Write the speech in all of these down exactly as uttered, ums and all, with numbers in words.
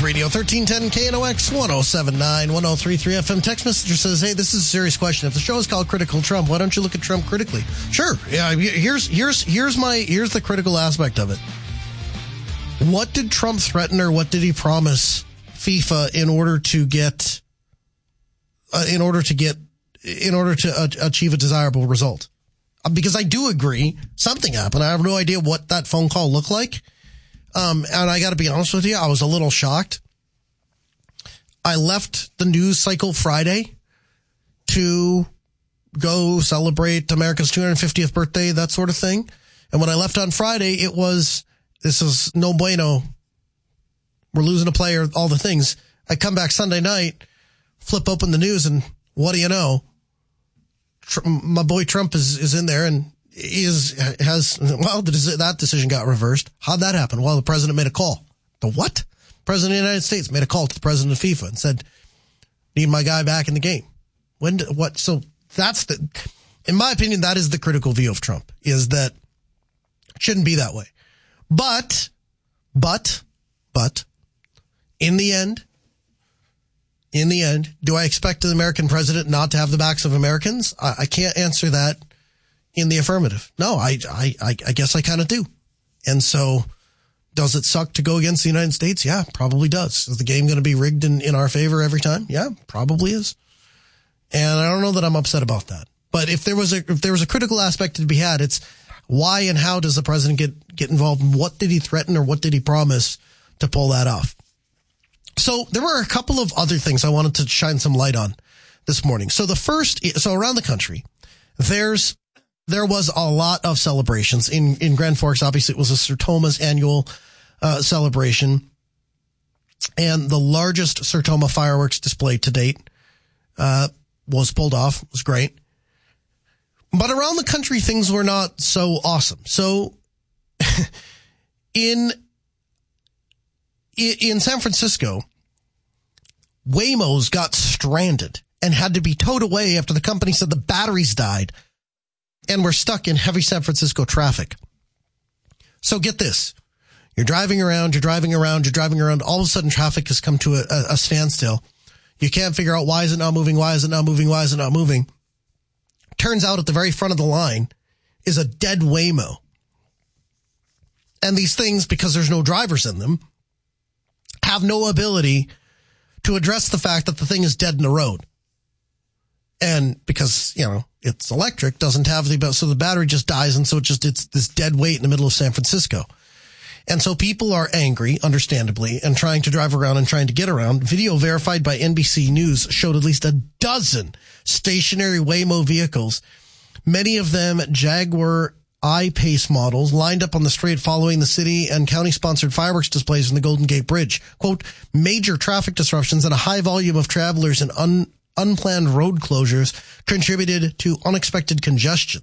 Radio, thirteen ten K N O X, one oh seven point nine, one oh three point three F M. Text messenger says, hey, this is a serious question. If the show is called Critical Trump, why don't you look at Trump critically? Sure. Yeah. Here's, here's, here's my, here's the critical aspect of it. What did Trump threaten or what did he promise FIFA in order to get, uh, in order to get, in order to uh, achieve a desirable result? Uh, because I do agree something happened. I have no idea what that phone call looked like. Um, and I got to be honest with you, I was a little shocked. I left the news cycle Friday to go celebrate America's two hundred fiftieth birthday, that sort of thing. And when I left on Friday, it was, this is no bueno. We're losing a player, all the things. I come back Sunday night, flip open the news, and what do you know? Tr- my boy Trump is, is in there and is, has, well, that decision got reversed. How'd that happen? Well, the president made a call. The what? President of the United States made a call to the president of FIFA and said, need my guy back in the game. When, did, what? So that's the, in my opinion, that is the critical view of Trump, is that it shouldn't be that way. But, but, but, in the end, in the end, do I expect an American president not to have the backs of Americans? I, I can't answer that in the affirmative. No, I, I, I guess I kind of do. And so, does it suck to go against the United States? Yeah, probably does. Is the game going to be rigged in, in our favor every time? Yeah, probably is. And I don't know that I'm upset about that. But if there was a, if there was a critical aspect to be had, it's why and how does the president get, get involved? What did he threaten or what did he promise to pull that off? So there were a couple of other things I wanted to shine some light on this morning. So the first, so around the country, there's, there was a lot of celebrations in, in Grand Forks. Obviously it was a Sertoma's annual, uh, celebration, and the largest Sertoma fireworks display to date, uh, was pulled off. It was great. But around the country, things were not so awesome. So in, in San Francisco, Waymos got stranded and had to be towed away after the company said the batteries died and we're stuck in heavy San Francisco traffic. So get this. You're driving around, you're driving around, you're driving around. All of a sudden, traffic has come to a, a standstill. You can't figure out why is it not moving, why is it not moving, why is it not moving. Turns out at the very front of the line is a dead Waymo. And these things, because there's no drivers in them, have no ability to address the fact that the thing is dead in the road. And because, you know, it's electric, doesn't have the, so the battery just dies. And so it just, it's this dead weight in the middle of San Francisco. And so people are angry, understandably, and trying to drive around and trying to get around. Video verified by N B C News showed at least a dozen stationary Waymo vehicles, many of them Jaguar I-Pace models, lined up on the street following the city and county-sponsored fireworks displays in the Golden Gate Bridge. Quote, major traffic disruptions and a high volume of travelers and un- unplanned road closures contributed to unexpected congestion.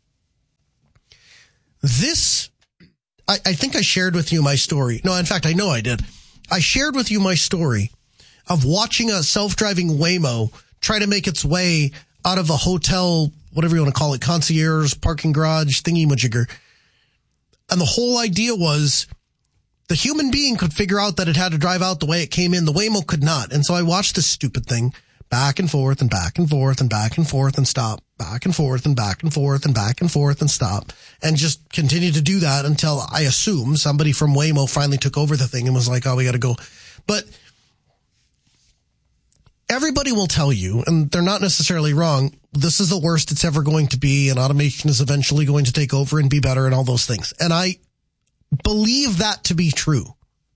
This, I, I think I shared with you my story. No, in fact, I know I did. I shared with you my story of watching a self-driving Waymo try to make its way out of a hotel, whatever you want to call it, concierge, parking garage, thingy-majigger. And the whole idea was the human being could figure out that it had to drive out the way it came in. The Waymo could not. And so I watched this stupid thing back and forth and back and forth and back and forth and stop, back and forth and back and forth and back and forth and stop, and just continue to do that until I assume somebody from Waymo finally took over the thing and was like, oh, we got to go. But everybody will tell you, and they're not necessarily wrong, this is the worst it's ever going to be, and automation is eventually going to take over and be better and all those things. And I believe that to be true.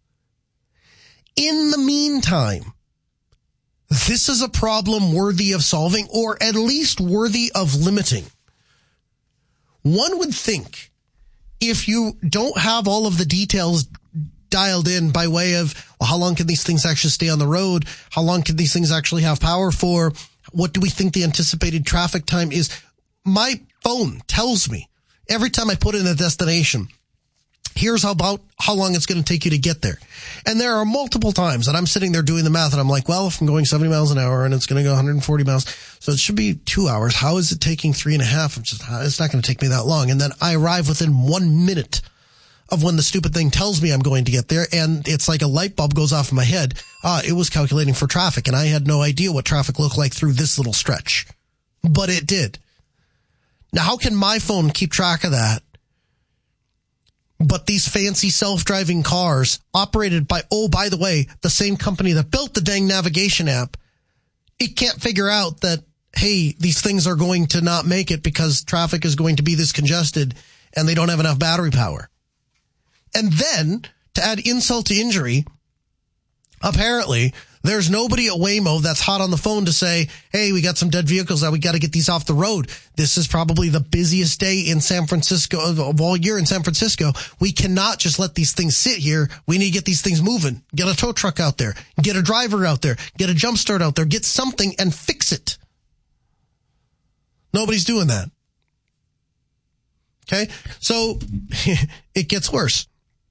In the meantime, this is a problem worthy of solving, or at least worthy of limiting. One would think if you don't have all of the details dialed in by way of, well, how long can these things actually stay on the road? How long can these things actually have power for? What do we think the anticipated traffic time is? My phone tells me every time I put in a destination, here's how about how long it's going to take you to get there. And there are multiple times that I'm sitting there doing the math and I'm like, well, if I'm going seventy miles an hour and it's going to go one hundred forty miles, so it should be two hours. How is it taking three and a half? It's just, it's not going to take me that long. And then I arrive within one minute of when the stupid thing tells me I'm going to get there, and it's like a light bulb goes off in my head. Ah, it was calculating for traffic, and I had no idea what traffic looked like through this little stretch. But it did. Now, how can my phone keep track of that? But these fancy self-driving cars operated by, oh, by the way, the same company that built the dang navigation app, it can't figure out that, hey, these things are going to not make it because traffic is going to be this congested and they don't have enough battery power. And then, to add insult to injury, apparently, there's nobody at Waymo that's hot on the phone to say, hey, we got some dead vehicles that we got to get these off the road. This is probably the busiest day in San Francisco of all year in San Francisco. We cannot just let these things sit here. We need to get these things moving. Get a tow truck out there. Get a driver out there. Get a jump start out there. Get something and fix it. Nobody's doing that. Okay? So it gets worse.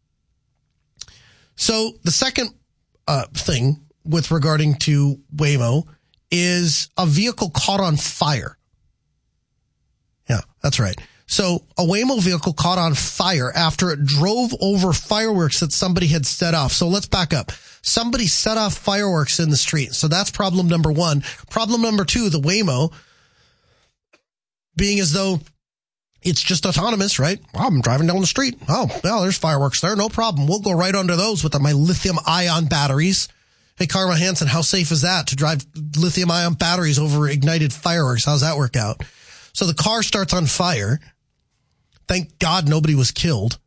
So the second uh, thing with regarding to Waymo is a vehicle caught on fire. Yeah, that's right. So a Waymo vehicle caught on fire after it drove over fireworks that somebody had set off. So let's back up. Somebody set off fireworks in the street. So that's problem number one. Problem number two, the Waymo, being as though it's just autonomous, right? Well, I'm driving down the street. Oh, well, there's fireworks there. No problem. We'll go right under those with my lithium ion batteries. Hey, Karma Hansen, how safe is that to drive lithium ion batteries over ignited fireworks? How's that work out? So the car starts on fire. Thank God nobody was killed.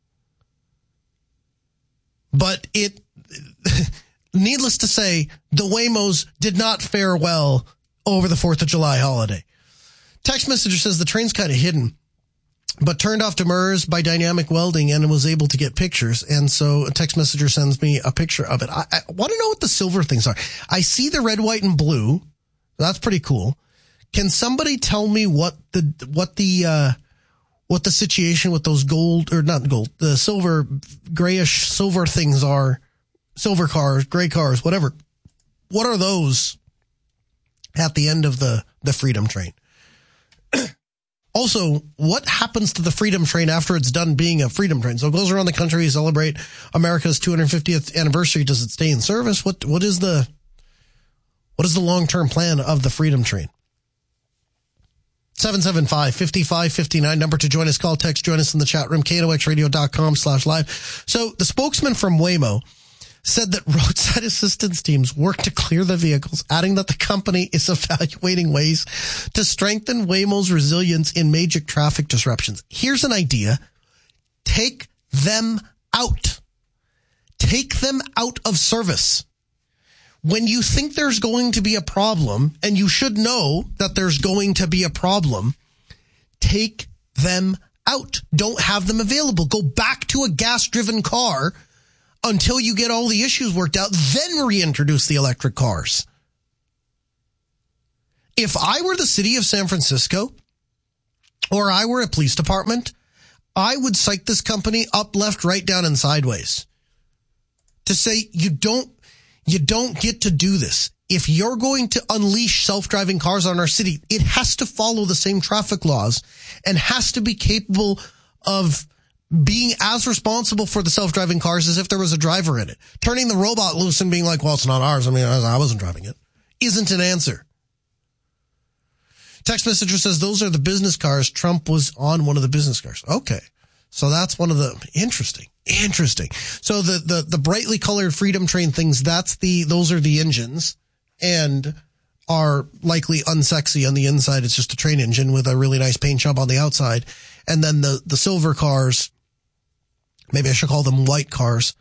But it, needless to say, the Waymos did not fare well over the fourth of July holiday. Text messenger says the train's kind of hidden, but turned off demurs by dynamic welding and was able to get pictures. And so a text messenger sends me a picture of it. I, I want to know what the silver things are. I see the red, white, and blue. That's pretty cool. Can somebody tell me what the, what the, uh, what the situation with those gold, or not gold, the silver, grayish silver things are? Silver cars, gray cars, whatever. What are those at the end of the, the Freedom Train? Also, what happens to the Freedom Train after it's done being a Freedom Train? So it goes around the country, celebrate America's two hundred fiftieth anniversary. Does it stay in service? What, what is the, what is the long-term plan of the Freedom Train? seven seven five, five five five nine, number to join us, call, text, join us in the chat room, K N O X radio dot com slash live. So the spokesman from Waymo said that roadside assistance teams work to clear the vehicles, adding that the company is evaluating ways to strengthen Waymo's resilience in major traffic disruptions. Here's an idea. Take them out. Take them out of service. When you think there's going to be a problem, and you should know that there's going to be a problem, take them out. Don't have them available. Go back to a gas-driven car until you get all the issues worked out, then reintroduce the electric cars. If I were the city of San Francisco, or I were a police department, I would psych this company up, left, right, down, and sideways to say, you don't, you don't get to do this. If you're going to unleash self-driving cars on our city, it has to follow the same traffic laws and has to be capable of being as responsible for the self-driving cars as if there was a driver in it. Turning the robot loose and being like, well, it's not ours. I mean, I wasn't driving it. Isn't an answer. Text messenger says, those are the business cars. Trump was on one of the business cars. Okay. So that's one of the, interesting, interesting. So the, the, the brightly colored Freedom Train things, that's the, those are the engines and are likely unsexy on the inside. It's just a train engine with a really nice paint job on the outside. And then the, the silver cars, maybe I should call them white cars.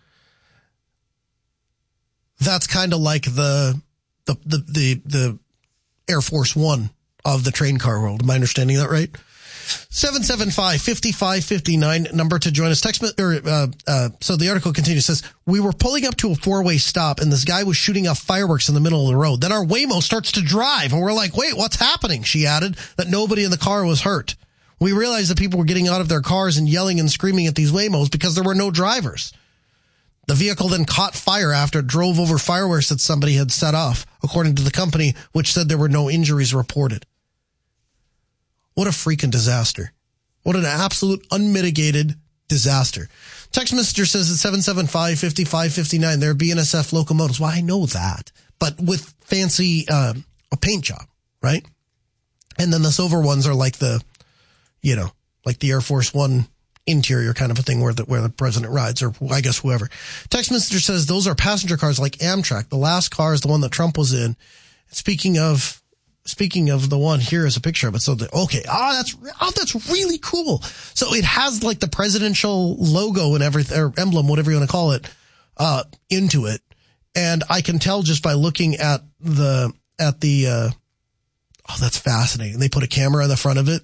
That's kind of like the, the, the, the, the Air Force One of the train car world. Am I understanding that right? seven seven five, five five five nine, number to join us. Text, or, uh, uh, so the article continues, says, we were pulling up to a four-way stop and this guy was shooting off fireworks in the middle of the road. Then our Waymo starts to drive and we're like, wait, what's happening? She added that nobody in the car was hurt. We realized that people were getting out of their cars and yelling and screaming at these Waymos because there were no drivers. The vehicle then caught fire after it drove over fireworks that somebody had set off, according to the company, which said there were no injuries reported. What a freaking disaster. What an absolute unmitigated disaster. Text messenger says it's seven seven five, five five five nine. They're B N S F locomotives. Well, I know that, but with fancy, uh, a paint job, right? And then the silver ones are like the, you know, like the Air Force One interior kind of a thing where the, where the president rides, or I guess whoever. Text messenger says those are passenger cars like Amtrak. The last car is the one that Trump was in. Speaking of, speaking of the one, here is a picture of it. So the, okay. Ah, oh, that's, oh, that's really cool. So it has like the presidential logo and everything, or emblem, whatever you want to call it, uh, into it. And I can tell just by looking at the, at the, uh, oh, that's fascinating. They put a camera on the front of it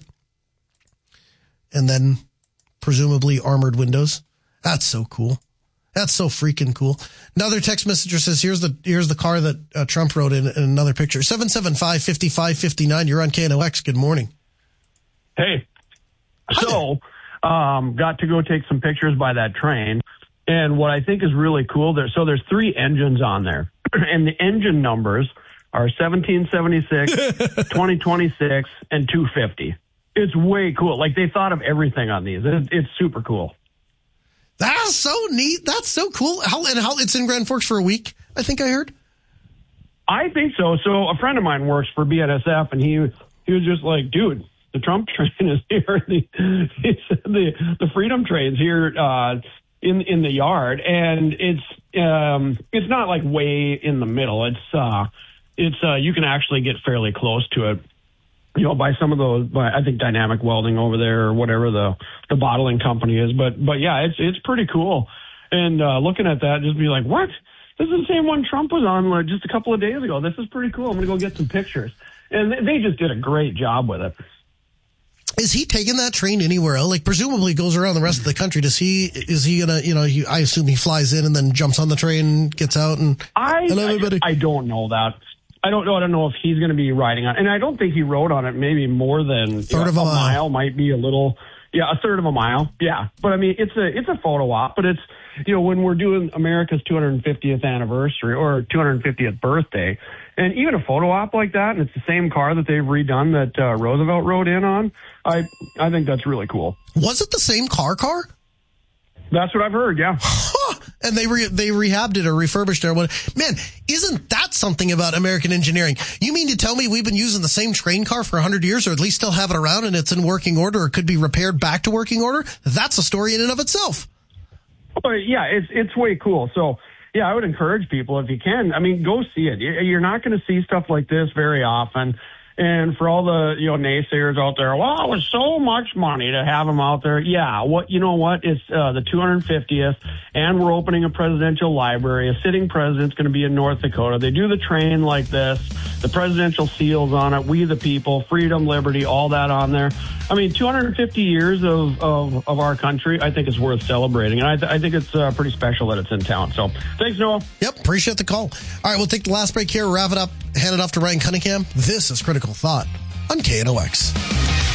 and then presumably armored windows. That's so cool. That's so freaking cool. Another text messenger says, here's the, here's the car that uh, Trump rode in, in another picture. seven seven five, five five five nine. You're on K N O X. Good morning. Hey. So, um, got to go take some pictures by that train. And what I think is really cool there, so there's three engines on there and the engine numbers are seventeen seventy-six, twenty twenty-six, and two fifty. It's way cool. Like they thought of everything on these. It's, it's super cool. That's so neat. That's so cool. How, and how it's in Grand Forks for a week, I think I heard. I think so. So a friend of mine works for B N S F, and he he was just like, dude, the Trump train is here. The he said the, the Freedom train's here uh, in in the yard, and it's um it's not like way in the middle. It's uh it's uh you can actually get fairly close to it. You know, by some of those, by I think Dynamic Welding over there or whatever the the bottling company is. But but yeah, it's it's pretty cool. And uh, looking at that, just be like, what? This is the same one Trump was on like, just a couple of days ago. This is pretty cool. I'm gonna go get some pictures. And they just did a great job with it. Is he taking that train anywhere else? Like presumably goes around the rest of the country. Does he? Is he gonna? You know, he, I assume he flies in and then jumps on the train, gets out, and I hello, everybody. I, I don't know that. I don't know. I don't know if he's going to be riding on, and I don't think he rode on it. Maybe more than third you know, of a, a mile. mile might be a little, yeah, a third of a mile. Yeah, but I mean, it's a it's a photo op. But it's you know when we're doing America's two hundred fiftieth anniversary or two hundred fiftieth birthday, and even a photo op like that, and it's the same car that they've redone that uh, Roosevelt rode in on. I I think that's really cool. Was it the same car? Car? That's what I've heard. Yeah. And they re- they rehabbed it or refurbished it or what? Man, isn't that something about American engineering? You mean to tell me we've been using the same train car for one hundred years, or at least still have it around and it's in working order, or could be repaired back to working order? That's a story in and of itself. Oh, yeah, it's it's way cool. So, yeah, I would encourage people, if you can, I mean, go see it. You're not going to see stuff like this very often. And for all the, you know, naysayers out there, well, it was so much money to have them out there. Yeah, what you know what? It's uh, the two hundred fiftieth, and we're opening a presidential library. A sitting president's going to be in North Dakota. They do the train like this. The presidential seals on it, we the people, freedom, liberty, all that on there. I mean, two hundred fifty years of, of, of our country, I think it's worth celebrating. And I, th- I think it's uh, pretty special that it's in town. So thanks, Noah. Yep, appreciate the call. All right, we'll take the last break here, wrap it up, hand it off to Ryan Cunningham. This is Critical Thought on K N O X.